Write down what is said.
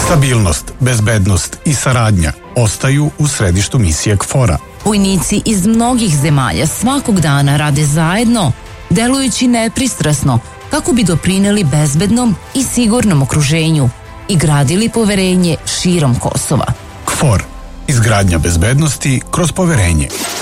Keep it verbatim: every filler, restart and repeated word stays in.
Stabilnost, bezbednost i saradnja ostaju u središtu misije K F O R-a. Vojnici iz mnogih zemalja svakog dana rade zajedno, delujući nepristrasno kako bi doprineli bezbednom i sigurnom okruženju i gradili poverenje širom Kosova. K F O R. Izgradnja bezbednosti kroz poverenje.